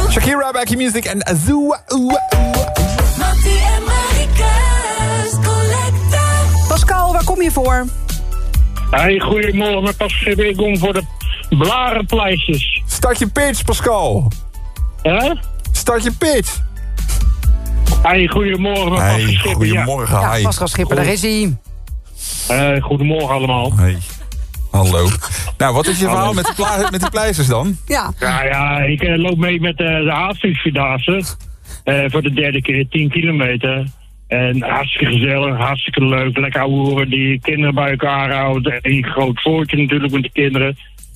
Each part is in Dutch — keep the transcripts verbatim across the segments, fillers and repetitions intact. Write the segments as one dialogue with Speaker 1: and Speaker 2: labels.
Speaker 1: Shakira, Back in Music en Azua.
Speaker 2: Mattie en Marika's Collector.
Speaker 3: Pascal, waar kom je voor?
Speaker 4: Hey, goedemorgen. Pas weer om voor de blarenpleisters.
Speaker 1: Start je pitch, Pascal.
Speaker 4: Hè?
Speaker 1: Start je pitch.
Speaker 4: Hey, goedemorgen.
Speaker 1: Hey,
Speaker 4: Pascal Schipper,
Speaker 1: goedemorgen.
Speaker 3: Ja,
Speaker 1: hi.
Speaker 3: Pascal Schipper, daar is hij.
Speaker 4: ja. Uh, goedemorgen allemaal.
Speaker 1: Hey. Hallo. Nou, wat is je verhaal met de, pla- met de pleisters dan?
Speaker 3: Ja.
Speaker 4: Ja, ja, ik uh, loop mee met uh, de Haastensvierdaagse. Uh, voor de derde keer tien kilometer. En hartstikke gezellig, hartstikke leuk. Lekker ouwe horen die kinderen bij elkaar houden. Een groot voortje natuurlijk met de kinderen.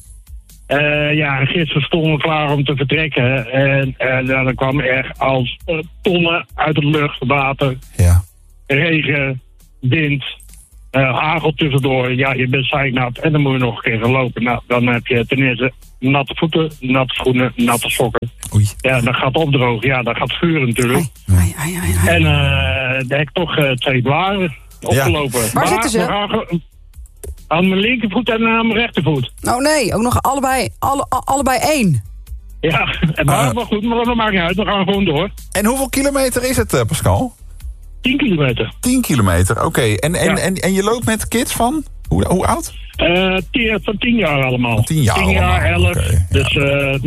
Speaker 4: Uh, ja, en gisteren stonden we klaar om te vertrekken. En uh, dan kwam er als uh, tonnen uit de lucht, water,
Speaker 1: Ja.
Speaker 4: regen, wind, uh, hagel tussendoor. Ja, je bent zeiknat en dan moet je nog een keer gaan lopen. Nou, dan heb je ten eerste natte voeten, natte schoenen, natte sokken.
Speaker 1: Oei.
Speaker 4: Ja, dat gaat opdrogen. Ja, dat gaat vuren natuurlijk.
Speaker 3: Ai, ai, ai, ai.
Speaker 4: En uh, daar heb ik toch uh, twee blaren opgelopen.
Speaker 3: Waar
Speaker 4: Maar
Speaker 3: zitten ze?
Speaker 4: we gaan ge- aan mijn linkervoet en aan mijn rechtervoet.
Speaker 3: Oh nee, ook nog allebei, alle, a- allebei één.
Speaker 4: Ja, en maar
Speaker 1: Ah.
Speaker 4: wel goed, maar dat maakt niet uit. We gaan gewoon door.
Speaker 1: En hoeveel kilometer is het, eh, Pascal?
Speaker 4: tien kilometer.
Speaker 1: tien kilometer, oké. En, en,
Speaker 4: Ja.
Speaker 1: en, en je loopt met kids van? Hoe, hoe oud?
Speaker 4: Uh, tien, van tien jaar allemaal.
Speaker 1: Van tien jaar
Speaker 4: tien jaar,
Speaker 1: allemaal,
Speaker 4: elf.
Speaker 1: oké, ja.
Speaker 4: Dus uh,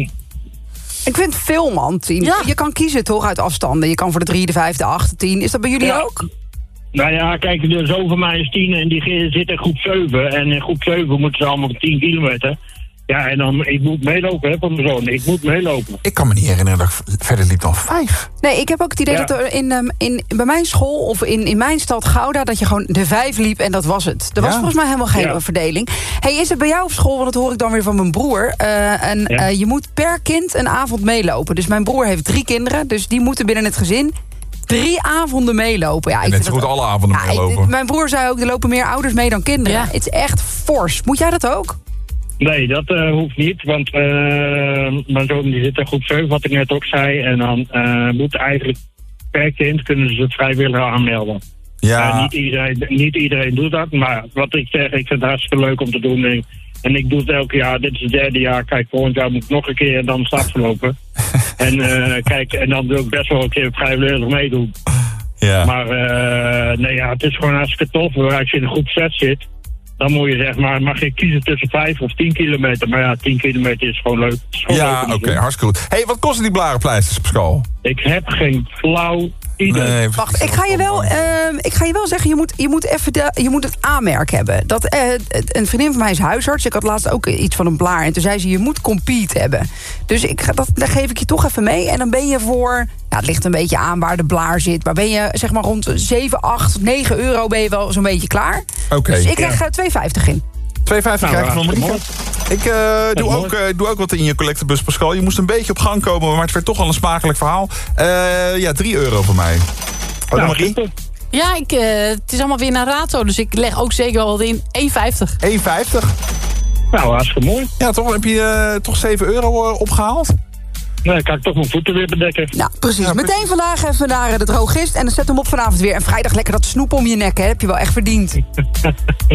Speaker 3: Ik vind het veel, man, tien.
Speaker 5: Ja.
Speaker 3: Je kan kiezen toch uit afstanden. Je kan voor de drie, de vijf, de acht, de tien. Is dat bij jullie
Speaker 4: Ja.
Speaker 3: ook?
Speaker 4: nou ja, kijk, de zoon van mij is tien en die ge- zit in groep zeven. En in groep zeven moeten ze allemaal tien kilometer. Ja, en dan, ik moet meelopen, hè, van mijn zoon. Ik moet meelopen.
Speaker 1: Ik kan me niet herinneren dat ik v- verder liep dan vijf.
Speaker 3: Nee, ik heb ook het idee
Speaker 4: Ja.
Speaker 3: dat er in, um, in, bij mijn school of in, in mijn stad Gouda... dat je gewoon de vijf liep en dat was het. Er was
Speaker 1: Ja.
Speaker 3: volgens mij helemaal geen
Speaker 4: Ja.
Speaker 3: verdeling. Hey, is het bij jou op school, want dat hoor ik dan weer van mijn broer... Uh, en,
Speaker 4: Ja.
Speaker 3: uh, je moet per kind een avond meelopen. Dus mijn broer heeft drie kinderen, dus die moeten binnen het gezin... drie avonden meelopen. Ja, ik
Speaker 1: Net
Speaker 3: vind
Speaker 1: zo
Speaker 3: dat
Speaker 1: goed
Speaker 3: ook-
Speaker 1: alle avonden
Speaker 3: Ja,
Speaker 1: meelopen.
Speaker 3: ik- mijn broer zei ook, er lopen meer ouders mee dan kinderen.
Speaker 5: Ja.
Speaker 3: Het is echt fors. Moet jij dat ook?
Speaker 4: Nee, dat uh, hoeft niet, want uh, mijn zoon die zit in groep zeven, wat ik net ook zei. En dan uh, moet eigenlijk per kind kunnen ze het vrijwillig aanmelden.
Speaker 1: Ja,
Speaker 4: Uh, niet, iedereen, niet iedereen doet dat, maar wat ik zeg, ik vind het hartstikke leuk om te doen. En, en ik doe het elk jaar, dit is het derde jaar. Kijk, volgend jaar moet ik nog een keer dan startlopen. en uh, kijk, en dan wil ik best wel een keer vrijwillig meedoen.
Speaker 1: ja.
Speaker 4: Maar uh, nee, ja, het is gewoon hartstikke tof. Als je in de groep zes zit, dan moet je zeg maar, mag je kiezen tussen vijf of tien kilometer. Maar ja, tien kilometer is gewoon leuk. Het is gewoon
Speaker 1: ja,
Speaker 4: leuk om
Speaker 1: oké,
Speaker 4: te doen.
Speaker 1: hartstikke goed. Hé, hey, wat kosten die blarenpleisters, Pascal?
Speaker 4: Ik heb geen flauw idee.
Speaker 1: Nee,
Speaker 3: Wacht, ik ga je wel, uh, ik ga je wel zeggen, je moet, je moet, even de, je moet het aanmerk hebben. Dat, uh, een vriendin van mij is huisarts. Ik had laatst ook iets van een blaar. En toen zei ze, je moet compete hebben. Dus ik ga, dat, dat geef ik je toch even mee. En dan ben je voor, ja, het ligt een beetje aan waar de blaar zit. Maar ben je zeg maar rond zeven, acht, negen euro ben je wel zo'n beetje klaar.
Speaker 1: Oké.
Speaker 3: Dus ik krijg uh, twee vijftig in.
Speaker 1: twee vijftig
Speaker 4: Nou,
Speaker 1: krijg je van
Speaker 4: hartstikke
Speaker 1: Marieke. Ik uh, doe,
Speaker 4: mooi.
Speaker 1: ook, uh, doe ook wat in je collectebus, Pascal. Je moest een beetje op gang komen, maar het werd toch al een smakelijk verhaal. Uh, ja, drie euro voor mij. Oh,
Speaker 4: Nou,
Speaker 1: Marie?
Speaker 4: super.
Speaker 5: Ja, ik, uh, het is allemaal weer naar rato, dus ik leg ook zeker wel wat in. één vijftig.
Speaker 1: één vijftig.
Speaker 4: Nou, hartstikke mooi.
Speaker 1: Ja, toch heb je uh, toch zeven euro uh, opgehaald?
Speaker 4: Nou, dan kan ik toch mijn voeten weer bedekken.
Speaker 3: Nou, precies.
Speaker 1: Ja,
Speaker 3: Meteen
Speaker 1: precies.
Speaker 3: vandaag even naar de drogist. En dan zet hem op vanavond weer. En vrijdag lekker dat snoep om je nek, hè. Heb je wel echt verdiend.